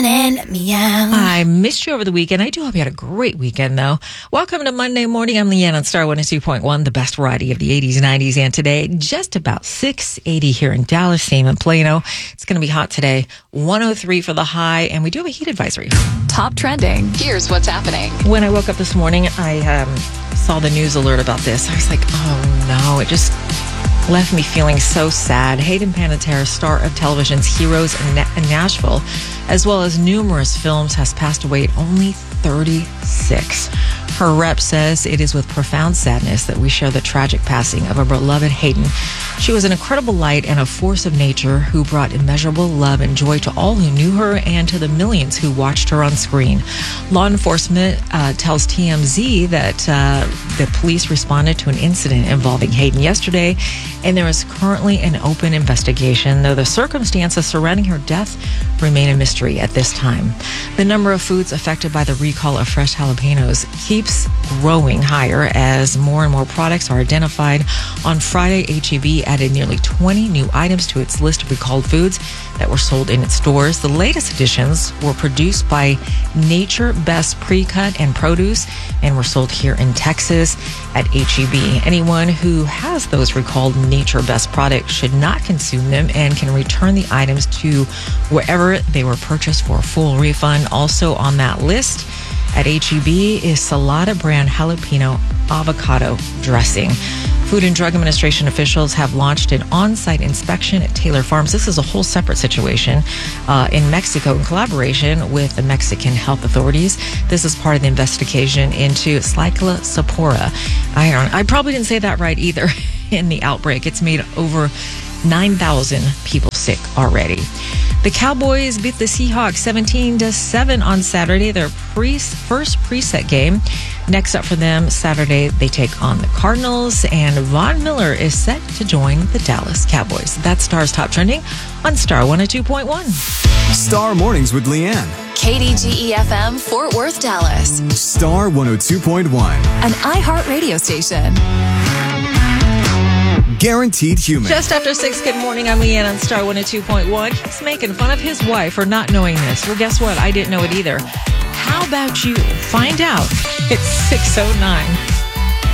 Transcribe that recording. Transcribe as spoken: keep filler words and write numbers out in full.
I missed you over the weekend. I do hope you had a great weekend, though. Welcome to Monday morning. I'm Leanne on Star one oh two point one, the best variety of the eighties, nineties, and today. Just about six eighty here in Dallas, same in Plano. It's going to be hot today. one oh three for the high, and we do have a heat advisory. Top trending. Here's what's happening. When I woke up this morning, I um, saw the news alert about this. I was like, oh no, it just left me feeling so sad. Hayden Panettiere, star of television's Heroes in, Na- in Nashville, as well as numerous films, has passed away at only thirty-six. Her rep says it is with profound sadness that we share the tragic passing of our beloved Hayden. She was an incredible light and a force of nature who brought immeasurable love and joy to all who knew her and to the millions who watched her on screen. Law enforcement uh, tells T M Z that uh, the police responded to an incident involving Hayden yesterday, and there is currently an open investigation, though the circumstances surrounding her death remain a mystery at this time. The number of foods affected by the recall of fresh jalapenos keeps growing higher as more and more products are identified. On Friday, H E B added nearly twenty new items to its list of recalled foods that were sold in its stores. The latest additions were produced by Nature Best Pre-Cut and Produce and were sold here in Texas at H E B. Anyone who has those recalled Nature Best products should not consume them and can return the items to wherever they were purchased for a full refund. Also on that list at H E B is Salada brand jalapeno avocado dressing. Food and Drug Administration officials have launched an on-site inspection at Taylor Farms. This is a whole separate situation uh, in Mexico in collaboration with the Mexican health authorities. This is part of the investigation into Cyclospora. I don't. I probably didn't say that right either. In the outbreak, it's made over nine thousand people sick already. The Cowboys beat the Seahawks seventeen to seven on Saturday, their pre- first preset game. Next up for them, Saturday, they take on the Cardinals, and Von Miller is set to join the Dallas Cowboys. That's Star's Top Trending on Star one oh two point one. Star Mornings with Leanne. K D G E F M, Fort Worth, Dallas. Star one oh two point one. An iHeart radio station. Guaranteed human. Just after six, good morning. I'm Leanne on Star one oh two point one. He's making fun of his wife for not knowing this. Well, guess what? I didn't know it either. How about you find out? It's six oh nine.